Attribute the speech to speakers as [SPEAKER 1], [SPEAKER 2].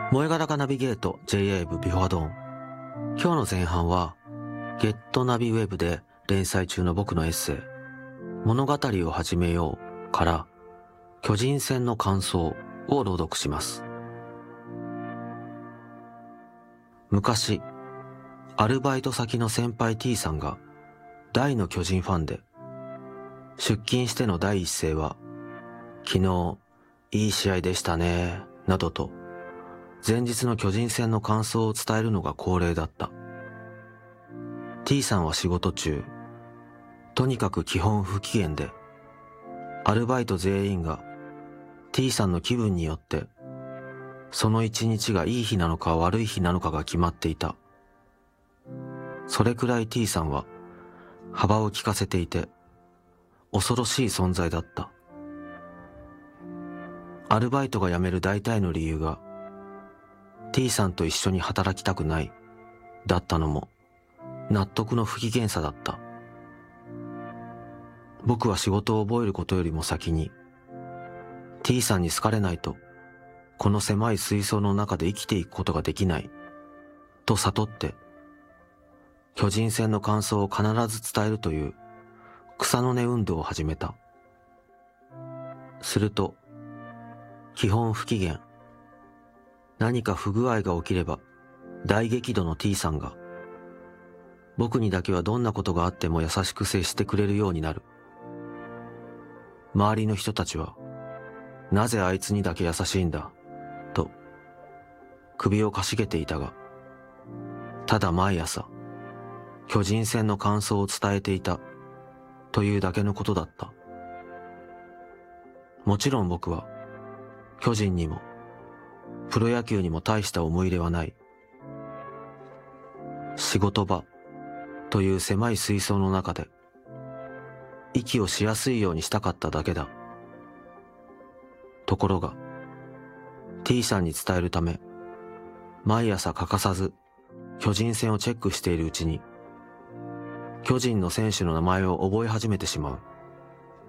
[SPEAKER 1] 萌え柄ナビゲート J-Waveビフォアドーン。今日の前半はゲットナビウェブで連載中の僕のエッセイ物語を始めようから巨人戦の感想を朗読します。昔アルバイト先の先輩 T さんが大の巨人ファンで、出勤しての第一声は昨日いい試合でしたねなどと前日の巨人戦の感想を伝えるのが恒例だった。 T さんは仕事中とにかく基本不機嫌で、アルバイト全員が T さんの気分によってその一日がいい日なのか悪い日なのかが決まっていた。それくらい T さんは幅を利かせていて恐ろしい存在だった。アルバイトが辞める大体の理由が T さんと一緒に働きたくないだったのも納得の不機嫌さだった。僕は仕事を覚えることよりも先に T さんに好かれないとこの狭い水槽の中で生きていくことができないと悟って巨人戦の感想を必ず伝えるという草の根運動を始めた。すると基本不機嫌、何か不具合が起きれば大激怒の T さんが僕にだけはどんなことがあっても優しく接してくれるようになる。周りの人たちはなぜあいつにだけ優しいんだと首をかしげていたが、ただ毎朝巨人戦の感想を伝えていたというだけのことだった。もちろん僕は巨人にもプロ野球にも大した思い入れはない。仕事場という狭い水槽の中で息をしやすいようにしたかっただけだ。ところが T さんに伝えるため毎朝欠かさず巨人戦をチェックしているうちに巨人の選手の名前を覚え始めてしまう。